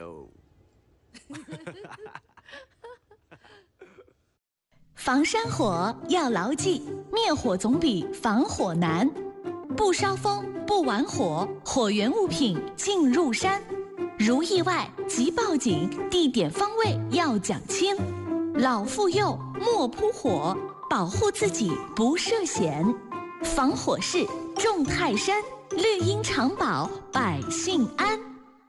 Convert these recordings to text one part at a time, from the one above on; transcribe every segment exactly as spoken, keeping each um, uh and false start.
no。 防山火要牢记，灭火总比防火难。不烧风，不玩火，火源物品进入山。如意外即报警，地点方位要讲清。老妇幼莫扑火，保护自己不涉险。防火势重泰山，绿荫长保百姓安。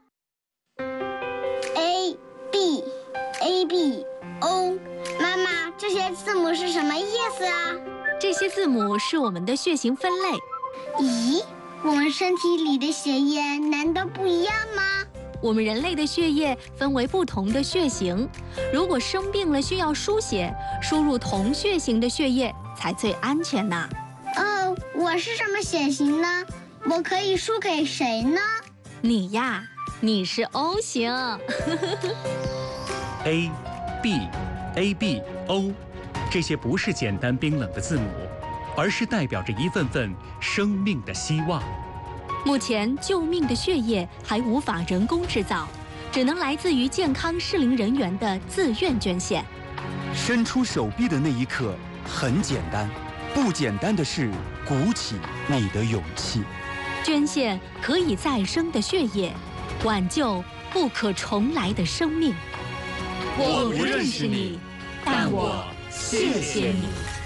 A B A B O， 妈妈，这些字母是什么意思啊？ 这些字母是我们的血型分类。 咦，我们身体里的血液难道不一样吗？ 我们人类的血液分为不同的血型，如果生病了需要输血，输入同血型的血液才最安全呢。 哦，我是什么血型呢？我可以输给谁呢？ 你呀，你是 O 型。 A B A B O， 这些不是简单冰冷的字母，而是代表着一份份生命的希望。 目前救命的血液还无法人工制造，只能来自于健康适龄人员的自愿捐献。 伸出手臂的那一刻很简单，不简单的是鼓起你的勇气。 捐献可以再生的血液，挽救不可重来的生命。 我不认识你，但我谢谢你。